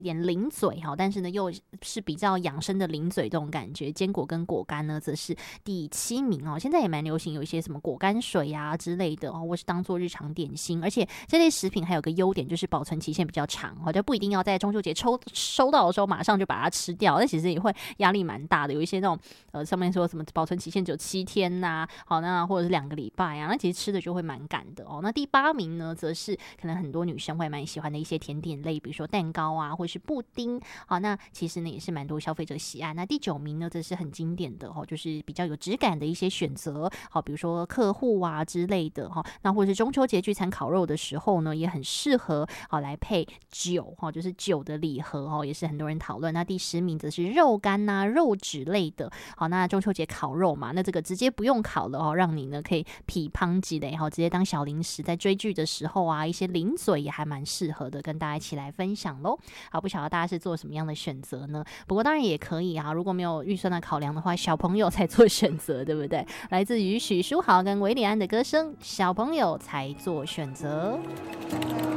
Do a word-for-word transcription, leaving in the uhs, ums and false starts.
点零嘴哈，但是呢又是比较养生的零嘴这种感觉。坚果跟果干呢则是第七名哦。现在也蛮流行有一些什么果干水啊之类的哦，或是当做日常点心。而且这类食品还有个优点就是保存期限比较长哦，就不一定要在中秋节抽收到的时候马上就把它吃掉，那其实也会压力蛮大的。有一些那种呃上面说什么保存期限只有七天呐、啊，好那或者是两个礼拜啊，那其实吃的就会蛮赶的哦。那第八名呢，则是可能很多女生会蛮喜欢的一些甜点类，比如说蛋糕啊，或是布丁。好，那其实呢也是蛮多消费者喜爱。那第九名呢，这是很经典的哦，就是比较有质感的一些选择，好，比如说客户啊之类的哈。那或者是中秋节聚餐烤肉的时候呢，也很适合好来配酒哈，就是酒的礼盒哦，也是很多人讨论。那第十名则是肉干呐、啊、肉质类的。好，那中秋节烤肉嘛，那这个直接不用烤了哦，让你呢可以劈胖鸡嘞，好，直接当小零食，在追剧的时候啊，一些零嘴也还蛮适合的，跟大家一起来分享喽。好，不晓得大家是做什么样的选择呢？不过当然也可以啊，如果没有预算的考量的话，小朋友才做选择，对不对？来自于许书豪跟韦礼安的歌声，小朋友才做选择。